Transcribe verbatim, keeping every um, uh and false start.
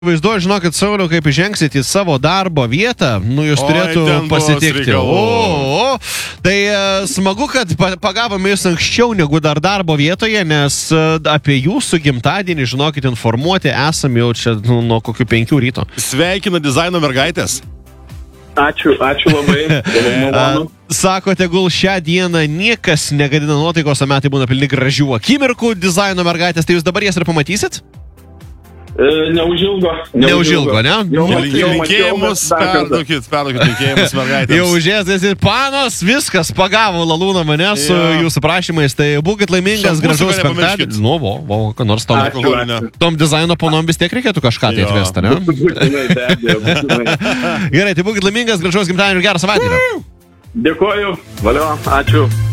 Vaizduoju, žinokit, Sauliau, kaip įžengsit į savo darbo vietą, nu jūs Oi, turėtų ten bus pasitikti. reikalų. O, o, tai e, smagu, kad pa- pagavome jūs anksčiau negu dar darbo vietoje, nes e, apie jūsų gimtadienį, žinokit, informuoti esam jau čia nu, nuo kokių penkių ryto. Sveikina dizaino mergaitės. Ačiū, ačiū labai. Malonu. Sako, tegul šią dieną niekas negadina nuotaikos, o metai būna pilni gražių akimirkų dizaino mergaitės, tai jūs dabar jas ir pamatysit? E, neužilgo. Neužilgo, ne? Jau Nu, mačiau, Linkėjimus, mačiau, bet dar kartą. perduokit, perduokit linkėjimus mergaitėms. Jau užėsės ir panos, viskas, pagavo Lalūną mane su Jo. jūsų prašymais, tai būkit laimingas, Šampusų gražaus nepamirškit. penktadienį. Nu, vo, vo, ką nors tom, Ačiū, alkoholinio. ačiū. tom dizaino ponom vis tiek reikėtų kažką tai Jo. atvesti, ne? Būtinai, be abejo, būtinai. Gerai, tai būkit laimingas, gražaus gimtadienio ir gerą savaitę. Dėkoju. Valio, ačiū.